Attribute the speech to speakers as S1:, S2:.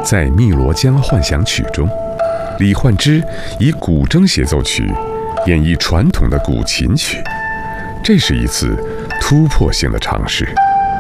S1: 在《汨罗江幻想曲》中，李焕之以古筝协奏曲演绎传统的古琴曲，这是一次突破性的尝试。